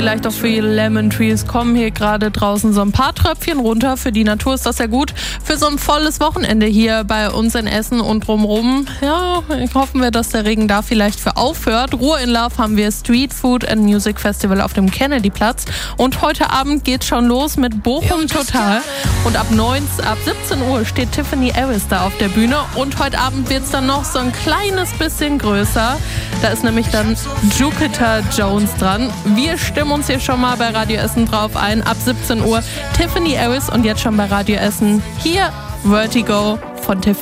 Vielleicht auch für die Lemon Trees kommen hier gerade draußen so ein paar Tröpfchen runter. Für die Natur ist das ja gut. Für so ein volles Wochenende hier bei uns in Essen und drumherum. Ja, hoffen wir, dass der Regen da vielleicht für aufhört. Ruhe in Love haben wir Street Food and Music Festival auf dem Kennedyplatz. Und heute Abend geht's schon los mit Bochum Total. Und ab 17 Uhr steht Tiffany Harris da auf der Bühne. Und heute Abend wird's dann noch so ein kleines bisschen größer. Da ist nämlich dann Jupiter Jones dran. Wir stimmen uns hier schon mal bei Radio Essen drauf ein. Ab 17 Uhr Tiffany Harris und jetzt schon bei Radio Essen hier Vertigo von Tiffany.